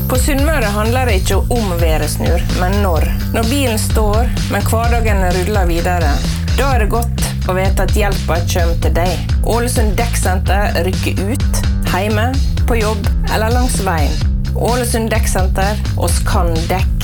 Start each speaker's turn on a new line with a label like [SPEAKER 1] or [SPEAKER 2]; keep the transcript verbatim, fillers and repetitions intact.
[SPEAKER 1] På Sunnmøre handler det ikke om væresnur, men når. Når bilen står, men hverdagen ruller videre, da er det godt å vite at hjelpa kommer til deg. Ålesund Dekksenter rykker ut, hjemme, på jobb eller langs veien. Ålesund Dekksenter, oss kan dekk.